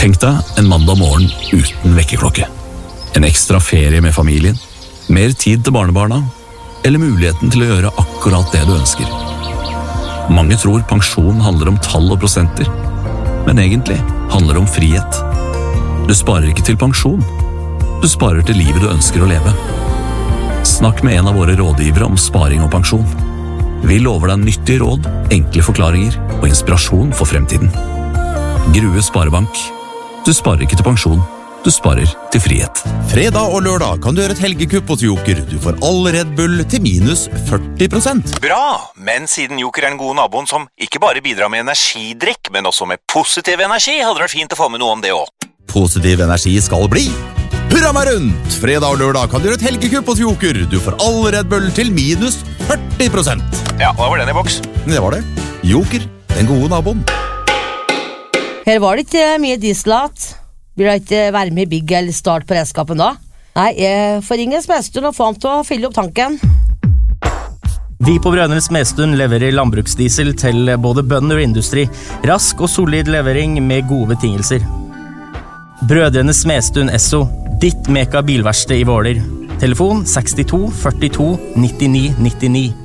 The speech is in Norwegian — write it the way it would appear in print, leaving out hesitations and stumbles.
Tenk deg en mandag morgen uten vekkerklokke. En ekstra ferie med familien, mer tid til barnebarna, eller muligheten til å gjøre akkurat det du ønsker. Mange tror pensjon handler om tall og prosenter, men egentlig handler det om frihet. Du sparer ikke til pensjon, du sparer til livet du ønsker å leve. Snakk med en av våre rådgivere om sparing og pensjon. Vi lover deg nyttige råd, enkle forklaringer og inspirasjon for fremtiden. Grue Sparebank. Du sparer ikke til pensjon, du sparer til frihet. Fredag og lørdag kan du gjøre et helgekupp hos Joker. Du får all Red Bull til minus 40%. Bra, men siden Joker den gode naboen som ikke bare bidrar med energidrikk, men også med positiv energi, hadde det vært fint å få med noe om det også. Positiv energi skal bli. Hurra meg rundt! Fredag og lørdag kan du gjøre et helgekupp hos Joker. Du får all Red Bull til minus 40%. Ja, da var den i boks. Det var det. Joker, den gode naboen. Her var det ikke mye dieselat. Vil jeg ikke være med i Big eller start på redskapen da? Nei, jeg får ringe Smedstuen og få ham til å fylle opp tanken. Vi på Brødrene Smedstuen leverer landbruksdiesel til både bønder og industri. Rask og solid levering med gode betingelser. Brødrene Smedstuen Esso, ditt meka bilverksted i Våler. Telefon 62 42 99 99.